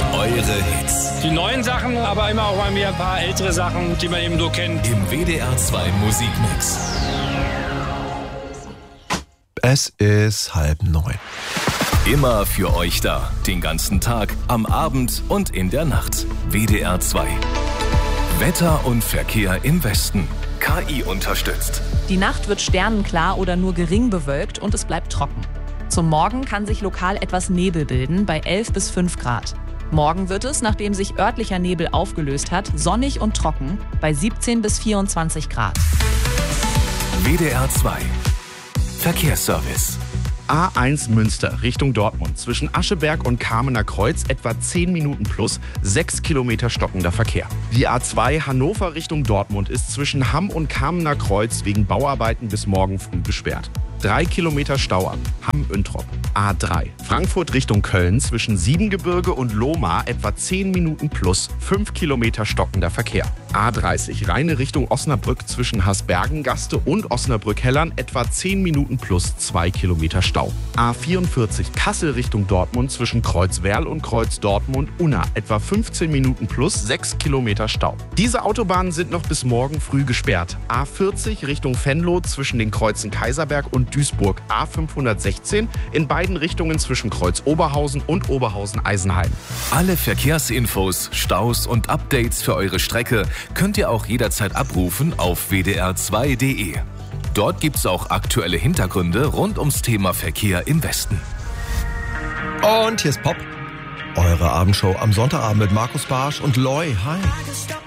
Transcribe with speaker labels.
Speaker 1: Eure Hits.
Speaker 2: Die neuen Sachen, aber immer auch mal wieder ein paar ältere Sachen, die man eben so kennt.
Speaker 1: Im WDR 2 Musikmix.
Speaker 3: Es ist 8:30.
Speaker 1: Immer für euch da. Den ganzen Tag, am Abend und in der Nacht. WDR 2. Wetter und Verkehr im Westen. KI unterstützt.
Speaker 4: Die Nacht wird sternenklar oder nur gering bewölkt und es bleibt trocken. Zum Morgen kann sich lokal etwas Nebel bilden, bei 11 bis 5 Grad. Morgen wird es, nachdem sich örtlicher Nebel aufgelöst hat, sonnig und trocken, bei 17 bis 24 Grad.
Speaker 1: WDR 2. Verkehrsservice.
Speaker 5: A1 Münster Richtung Dortmund zwischen Ascheberg und Kamener Kreuz etwa 10 Minuten plus 6 Kilometer stockender Verkehr. Die A2 Hannover Richtung Dortmund ist zwischen Hamm und Kamener Kreuz wegen Bauarbeiten bis morgen früh gesperrt. 3 Kilometer Stau ab Hamm-Üntrop. A3 Frankfurt Richtung Köln zwischen Siebengebirge und Lohmar etwa 10 Minuten plus 5 Kilometer stockender Verkehr. A30 Rheine Richtung Osnabrück zwischen Hasbergengaste und Osnabrück-Hellern etwa 10 Minuten plus 2 Kilometer Stau. A44 Kassel Richtung Dortmund zwischen Kreuzwerl und Kreuz Dortmund-Unna etwa 15 Minuten plus 6 Kilometer Stau. Diese Autobahnen sind noch bis morgen früh gesperrt. A40 Richtung Venlo zwischen den Kreuzen Kaiserberg und Duisburg. A516 in beiden Richtungen zwischen Kreuz Oberhausen und Oberhausen-Eisenheim.
Speaker 1: Alle Verkehrsinfos, Staus und Updates für eure Strecke könnt ihr auch jederzeit abrufen auf wdr2.de. Dort gibt's auch aktuelle Hintergründe rund ums Thema Verkehr im Westen.
Speaker 3: Und hier ist Pop, eure Abendshow am Sonntagabend mit Markus Barsch und Loy. Hi.